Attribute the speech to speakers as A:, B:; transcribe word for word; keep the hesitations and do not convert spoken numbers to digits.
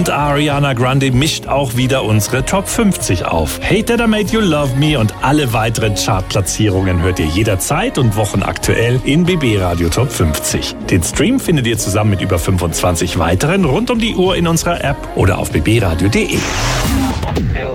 A: Und Ariana Grande mischt auch wieder unsere Top fünfzig auf. Hate That I Made You Love Me und alle weiteren Chartplatzierungen hört ihr jederzeit und wochenaktuell in B B Radio Top fünfzig. Den Stream findet ihr zusammen mit über fünfundzwanzig weiteren rund um die Uhr in unserer App oder auf b b radio punkt d e.